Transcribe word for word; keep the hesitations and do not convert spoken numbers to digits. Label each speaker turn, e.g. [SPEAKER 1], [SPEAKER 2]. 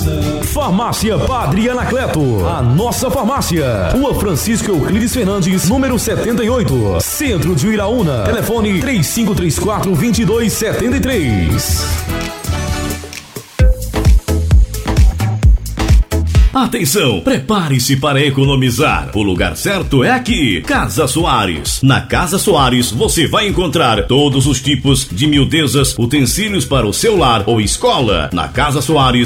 [SPEAKER 1] Farmácia Padre Anacleto, a nossa farmácia. Rua Francisco Euclides Fernandes, número setenta e oito, Centro de Iraúna. Telefone três cinco três quatro, dois dois sete três.
[SPEAKER 2] Atenção, prepare-se para economizar. O lugar certo é aqui, Casa Soares. Na Casa Soares você vai encontrar todos os tipos de miudezas, utensílios para o seu lar ou escola. Na Casa Soares